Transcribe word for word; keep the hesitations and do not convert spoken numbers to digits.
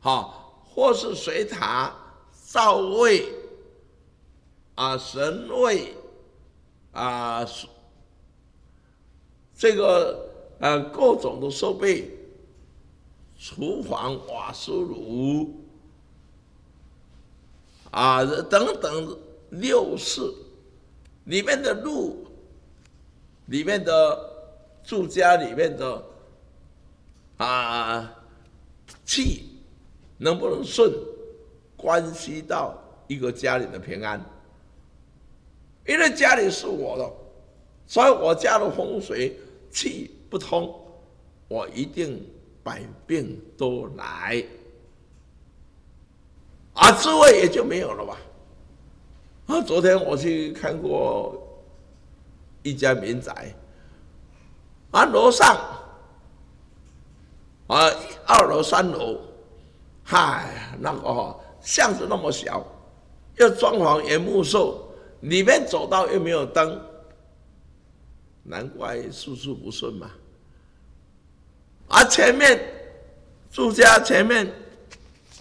好，或是水塔、灶位啊、神位啊，这个呃各种的设备，厨房、瓦斯炉啊等等六室里面的路，里面的住家里面的啊气能不能顺，关系到一个家里的平安。因为家里是我的，所以我家的风水气不通，我一定百病都来，啊，智慧也就没有了吧。啊，昨天我去看过一家民宅，啊，楼上啊，二楼、三楼，嗨，那个、哦、巷子那么小，又装潢原木兽。里面走道又没有灯，难怪处处不顺嘛。而前面住家前面